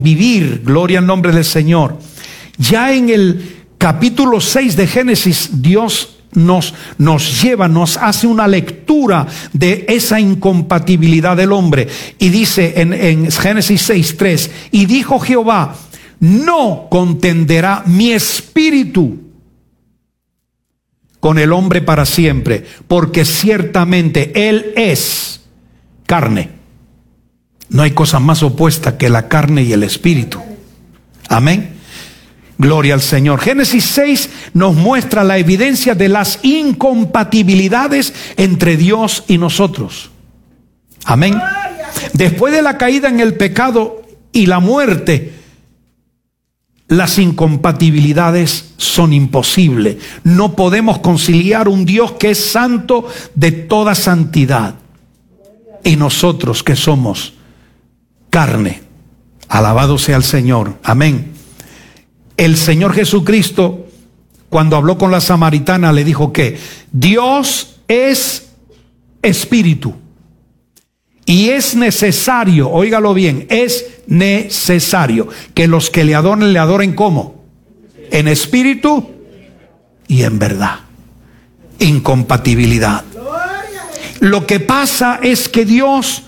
vivir, gloria al nombre del Señor. Ya en el capítulo 6 de Génesis, Dios nos hace una lectura de esa incompatibilidad del hombre. Y dice en Génesis 6:3, y dijo Jehová, no contenderá mi espíritu con el hombre para siempre, porque ciertamente él es carne. No hay cosa más opuesta que la carne y el espíritu. Amén. Gloria al Señor. Génesis 6 nos muestra la evidencia de las incompatibilidades entre Dios y nosotros. Amén. Después de la caída en el pecado y la muerte, las incompatibilidades son imposibles. No podemos conciliar un Dios que es santo de toda santidad y nosotros que somos carne. Alabado sea el Señor. Amén. El Señor Jesucristo, cuando habló con la samaritana, le dijo que Dios es espíritu. Y es necesario, óigalo bien, es necesario que los que le adoren ¿cómo? En espíritu y en verdad. Incompatibilidad. Lo que pasa es que Dios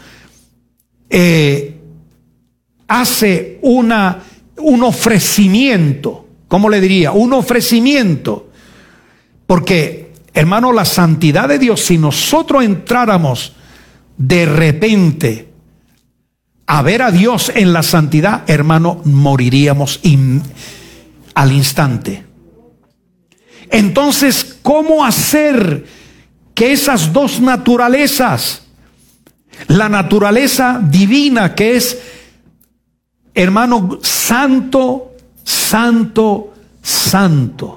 hace un ofrecimiento. ¿Cómo le diría? Un ofrecimiento. Porque, hermano, la santidad de Dios, si nosotros entráramos de repente a ver a Dios en la santidad, hermano, moriríamos al instante. Entonces, ¿cómo hacer que esas dos naturalezas, la naturaleza divina que es, hermano, santo, santo, santo,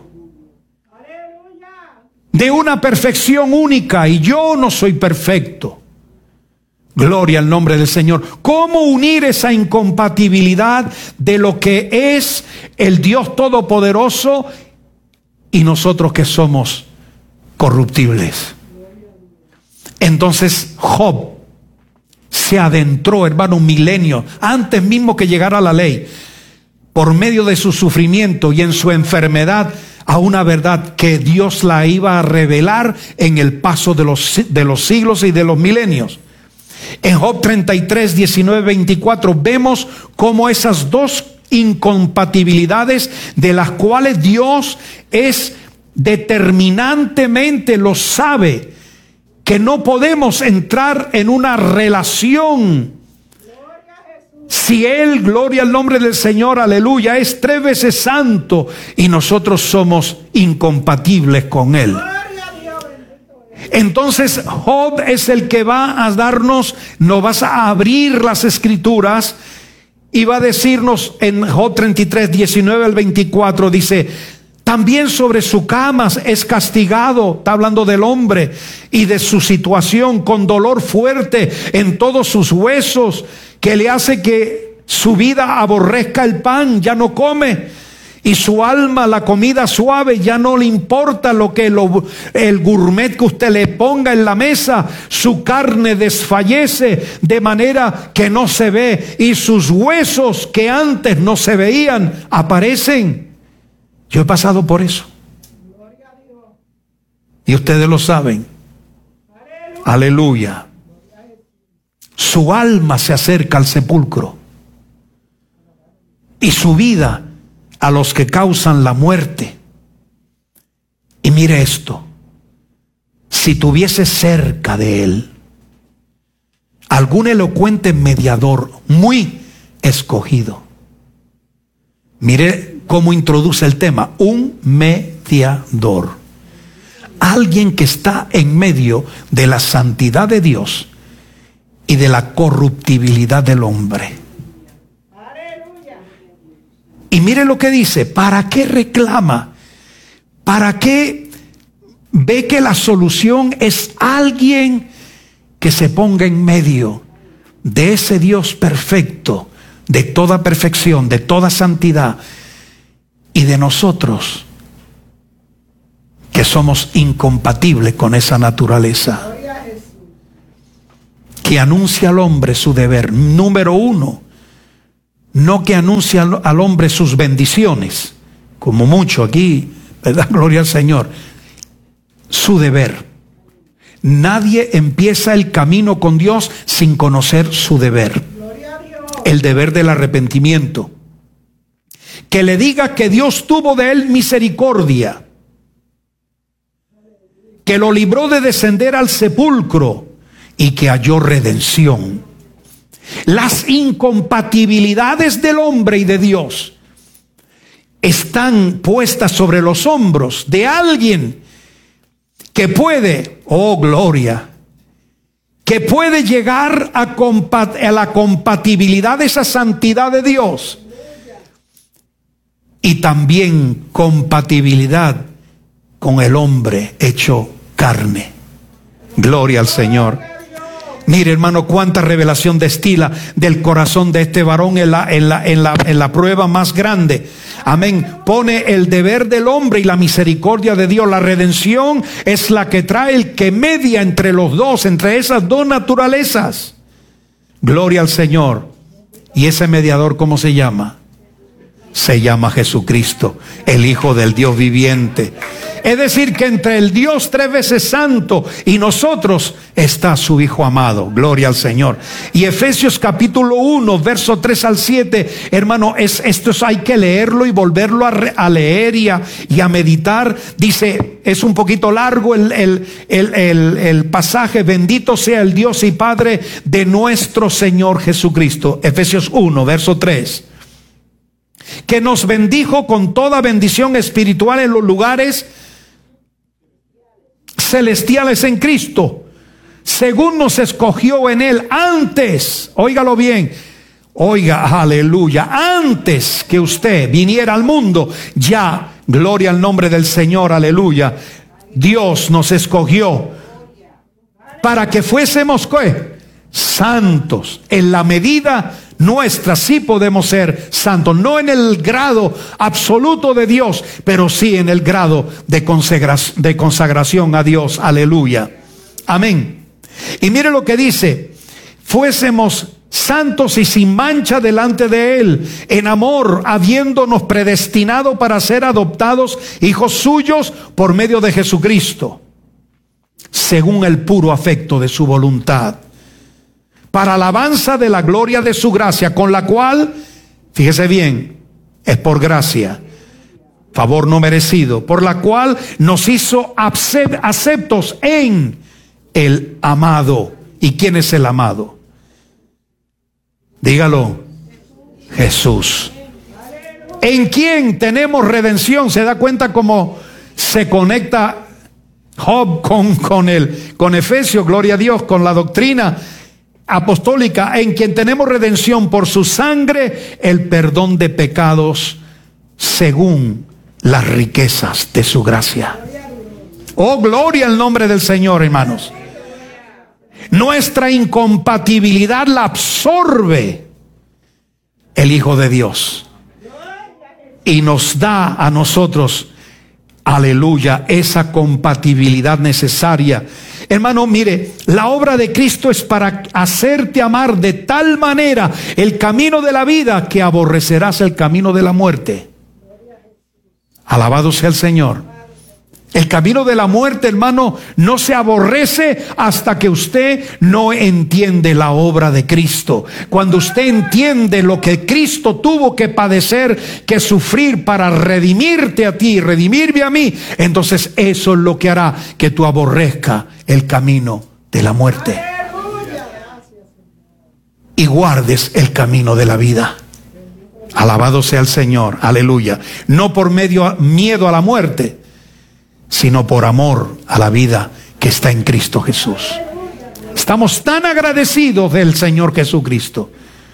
de una perfección única, y yo no soy perfecto? Gloria al nombre del Señor. ¿Cómo unir esa incompatibilidad de lo que es el Dios Todopoderoso y nosotros que somos corruptibles? Entonces Job se adentró, hermano, un milenio antes mismo que llegara la ley, por medio de su sufrimiento y en su enfermedad, a una verdad que Dios la iba a revelar en el paso de los siglos y de los milenios. En Job 33, 19, 24 vemos cómo esas dos incompatibilidades, de las cuales Dios es determinantemente, lo sabe, que no podemos entrar en una relación si Él, gloria al nombre del Señor, aleluya, es 3 veces santo y nosotros somos incompatibles con Él. Entonces Job es el que va a darnos, nos vas a abrir las escrituras y va a decirnos en Job 33, 19 al 24, dice: también sobre su cama es castigado, está hablando del hombre y de su situación, con dolor fuerte en todos sus huesos, que le hace que su vida aborrezca el pan, ya no come. Y su alma, la comida suave, ya no le importa lo que el gourmet que usted le ponga en la mesa. Su carne desfallece de manera que no se ve, y sus huesos que antes no se veían aparecen. Yo he pasado por eso. Y ustedes lo saben. Aleluya. Su alma se acerca al sepulcro. Y su vida a los que causan la muerte. Y mire esto: si tuviese cerca de él algún elocuente mediador muy escogido. Mire cómo introduce el tema: un mediador, alguien que está en medio de la santidad de Dios y de la corruptibilidad del hombre. Y mire lo que dice: ¿para qué reclama? ¿Para qué ve que la solución es alguien que se ponga en medio de ese Dios perfecto, de toda perfección, de toda santidad, y de nosotros que somos incompatibles con esa naturaleza, que anuncia al hombre su deber? Número 1, no que anuncie al hombre sus bendiciones, como mucho aquí, ¿verdad? Gloria al Señor. Su deber. Nadie empieza el camino con Dios sin conocer su deber. El deber del arrepentimiento. Que le diga que Dios tuvo de él misericordia, que lo libró de descender al sepulcro y que halló redención. Las incompatibilidades del hombre y de Dios están puestas sobre los hombros de alguien que puede, oh gloria, que puede llegar a la compatibilidad de esa santidad de Dios y también compatibilidad con el hombre hecho carne. Gloria al Señor. Mire, hermano, cuánta revelación destila del corazón de este varón en la prueba más grande. Amén. Pone el deber del hombre y la misericordia de Dios. La redención es la que trae el que media entre los dos, entre esas dos naturalezas. Gloria al Señor. ¿Y ese mediador cómo se llama? Se llama Jesucristo, el Hijo del Dios viviente. Es decir, que entre el Dios 3 veces santo y nosotros está su Hijo amado. Gloria al Señor. Y Efesios capítulo 1, verso 3 al 7, hermano, esto hay que leerlo y volverlo a leer y a meditar. Dice, es un poquito largo el pasaje. Bendito sea el Dios y Padre de nuestro Señor Jesucristo. Efesios 1, verso 3. Que nos bendijo con toda bendición espiritual en los lugares celestiales en Cristo, según nos escogió en él antes, óigalo bien, oiga, aleluya, antes que usted viniera al mundo, ya, gloria al nombre del Señor, aleluya, Dios nos escogió para que fuésemos, ¿qué? Santos, en la medida nuestra. Sí podemos ser santos, no en el grado absoluto de Dios, pero sí en el grado de consagración a Dios. Aleluya, amén. Y mire lo que dice: fuésemos santos y sin mancha delante de él, en amor, habiéndonos predestinado para ser adoptados hijos suyos por medio de Jesucristo, según el puro afecto de su voluntad, para alabanza de la gloria de su gracia, con la cual, fíjese bien, es por gracia, favor no merecido, por la cual nos hizo aceptos en el amado. ¿Y quién es el amado? Dígalo: Jesús. ¿En quién tenemos redención? ¿Se da cuenta cómo se conecta Job con Efesios? Gloria a Dios, con la doctrina apostólica. En quien tenemos redención por su sangre, el perdón de pecados según las riquezas de su gracia. Oh, gloria al nombre del Señor, hermanos. Nuestra incompatibilidad la absorbe el Hijo de Dios y nos da a nosotros, aleluya, esa compatibilidad necesaria. Hermano, mire, la obra de Cristo es para hacerte amar de tal manera el camino de la vida que aborrecerás el camino de la muerte. Alabado sea el Señor. El camino de la muerte, hermano, no se aborrece hasta que usted no entiende la obra de Cristo. Cuando usted entiende lo que Cristo tuvo que padecer, que sufrir para redimirte a ti, redimirme a mí, entonces eso es lo que hará que tú aborrezcas el camino de la muerte y guardes el camino de la vida. Alabado sea el Señor, aleluya. No por miedo a la muerte, sino por amor a la vida que está en Cristo Jesús. Estamos tan agradecidos del Señor Jesucristo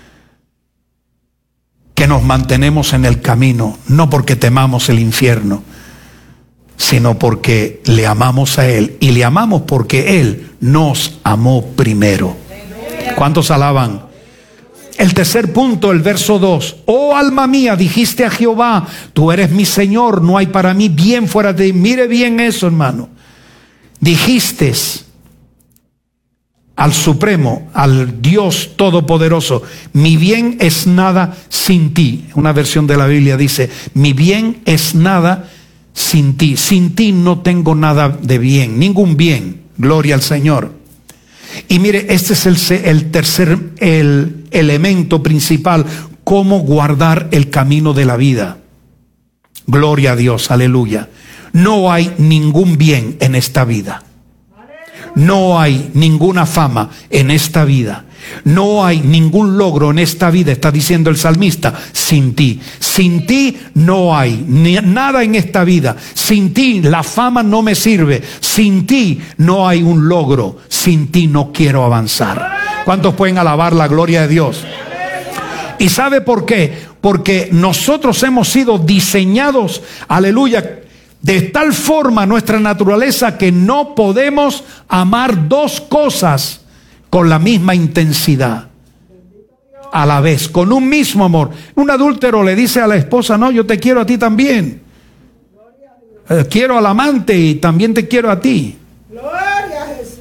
que nos mantenemos en el camino, no porque temamos el infierno, sino porque le amamos a Él, y le amamos porque Él nos amó primero. ¿Cuántos alaban? El tercer punto, el verso 2. Oh alma mía, dijiste a Jehová, tú eres mi Señor, no hay para mí bien fuera de ti. Mire bien eso, hermano. Dijiste al Supremo, al Dios Todopoderoso: mi bien es nada sin ti. Una versión de la Biblia dice: mi bien es nada sin ti. Sin ti no tengo nada de bien, ningún bien. Gloria al Señor. Y mire, este es el tercer elemento principal: cómo guardar el camino de la vida. Gloria a Dios, aleluya. No hay ningún bien en esta vida. No hay ninguna fama en esta vida. No hay ningún logro en esta vida, está diciendo el salmista, sin ti. Sin ti no hay nada en esta vida. Sin ti la fama no me sirve. Sin ti no hay un logro. Sin ti no quiero avanzar. ¿Cuántos pueden alabar la gloria de Dios? ¿Y sabe por qué? Porque nosotros hemos sido diseñados, aleluya, de tal forma nuestra naturaleza que no podemos amar dos cosas con la misma intensidad a la vez, con un mismo amor. Un adúltero le dice a la esposa: no, yo te quiero a ti también. Quiero al amante y también te quiero a ti. Gloria a Jesús.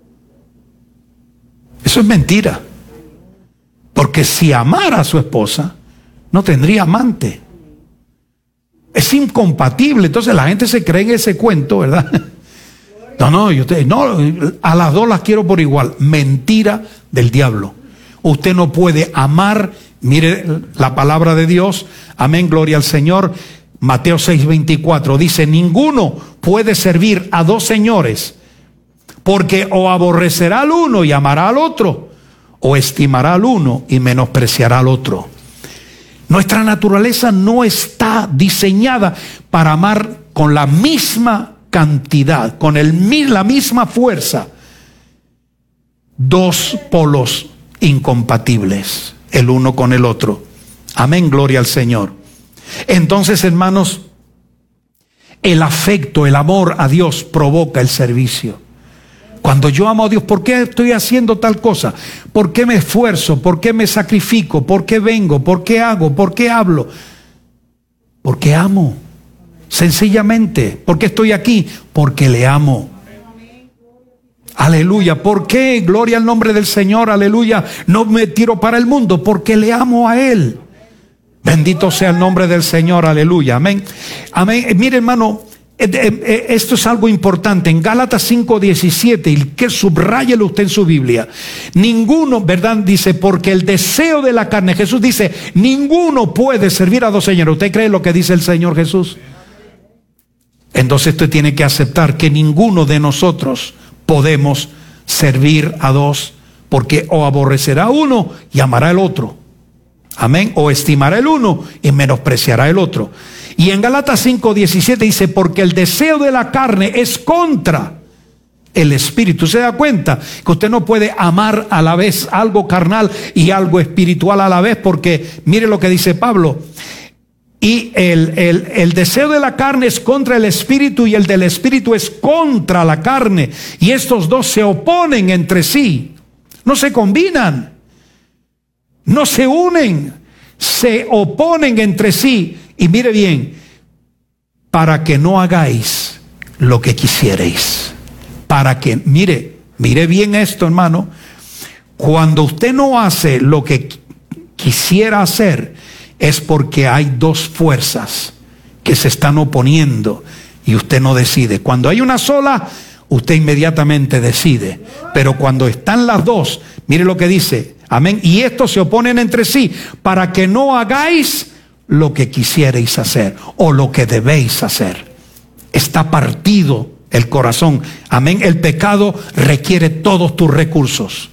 Eso es mentira. Porque si amara a su esposa, no tendría amante. Es incompatible. Entonces la gente se cree en ese cuento, ¿verdad? No, a las dos las quiero por igual. Mentira del diablo. Usted no puede amar, mire la palabra de Dios, amén, gloria al Señor. Mateo 6:24 dice: ninguno puede servir a dos señores, porque o aborrecerá al uno y amará al otro, o estimará al uno y menospreciará al otro. Nuestra naturaleza no está diseñada para amar con la misma cantidad, con la misma fuerza, dos polos incompatibles, el uno con el otro. Amén, gloria al Señor. Entonces, hermanos, el afecto, el amor a Dios provoca el servicio. Cuando yo amo a Dios, ¿por qué estoy haciendo tal cosa? ¿Por qué me esfuerzo? ¿Por qué me sacrifico? ¿Por qué vengo? ¿Por qué hago? ¿Por qué hablo? Porque amo. Sencillamente. ¿Por qué estoy aquí? Porque le amo. Aleluya. ¿Por qué? Gloria al nombre del Señor. Aleluya. No me tiro para el mundo, porque le amo a Él. Bendito sea el nombre del Señor. Aleluya. Amén. Amén. Mire, hermano, esto es algo importante. En Gálatas 5:17, y que subráyelo usted en su Biblia. Ninguno, ¿verdad? Dice: porque el deseo de la carne. Jesús dice: ninguno puede servir a dos señores. ¿Usted cree lo que dice el Señor Jesús? Entonces usted tiene que aceptar que ninguno de nosotros podemos servir a dos, porque o aborrecerá a uno y amará al otro. Amén. O estimará el uno y menospreciará el otro. Y en Gálatas 5:17 dice: porque el deseo de la carne es contra el espíritu. ¿Se da cuenta que usted no puede amar a la vez algo carnal y algo espiritual a la vez? Porque mire lo que dice Pablo: y el deseo de la carne es contra el espíritu, y el del espíritu es contra la carne, y estos dos se oponen entre sí. No se combinan, no se unen, se oponen entre sí. Y mire bien: para que no hagáis lo que quisierais. Para que, mire bien esto, hermano. Cuando usted no hace lo que quisiera hacer, es porque hay dos fuerzas que se están oponiendo y usted no decide. Cuando hay una sola, usted inmediatamente decide. Pero cuando están las dos, mire lo que dice. Amén. Y estos se oponen entre sí, para que no hagáis lo que quisierais hacer o lo que debéis hacer. Está partido el corazón. Amén. El pecado requiere todos tus recursos.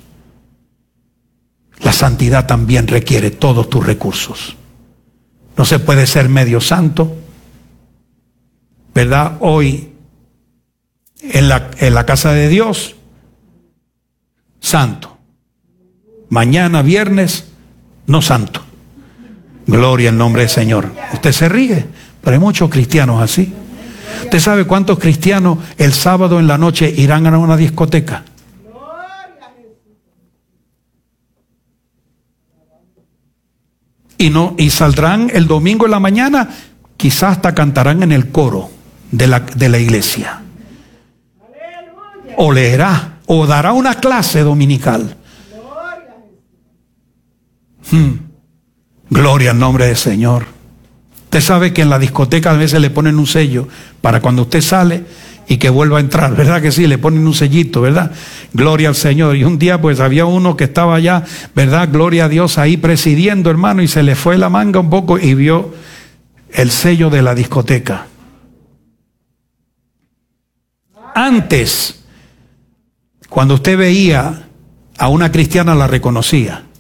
La santidad también requiere todos tus recursos. No se puede ser medio santo, ¿verdad? Hoy en la casa de Dios, santo. Mañana viernes, no santo. Gloria al nombre del Señor. Usted se ríe, pero hay muchos cristianos así. ¿Usted sabe cuántos cristianos el sábado en la noche irán a una discoteca? Y saldrán el domingo en la mañana, quizás hasta cantarán en el coro de la iglesia. O leerá o dará una clase dominical. Gloria al nombre del Señor. Usted sabe que en la discoteca a veces le ponen un sello para cuando usted sale y que vuelva a entrar, ¿verdad que sí? Le ponen un sellito, ¿verdad? Gloria al Señor. Y un día pues había uno que estaba allá, ¿verdad? Gloria a Dios, ahí presidiendo, hermano, y se le fue la manga un poco y vio el sello de la discoteca. Antes, cuando usted veía a una cristiana, la reconocía.